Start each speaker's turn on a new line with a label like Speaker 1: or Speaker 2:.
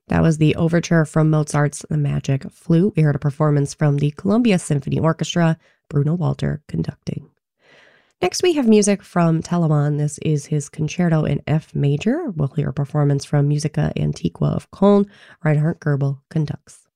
Speaker 1: That was the overture from Mozart's The Magic Flute. We heard a performance from the Columbia Symphony Orchestra, Bruno Walter conducting. Next, we have music from Telemann. This is his concerto in F major. We'll hear a performance from Musica Antiqua of Köln. Reinhard Goebel conducts.